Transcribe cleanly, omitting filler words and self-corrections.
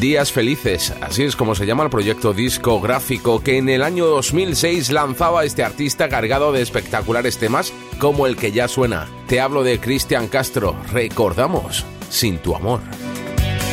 Días Felices, así es como se llama el proyecto discográfico que en el año 2006 lanzaba este artista cargado de espectaculares temas como el que ya suena. Te hablo de Cristian Castro, recordamos Sin tu amor.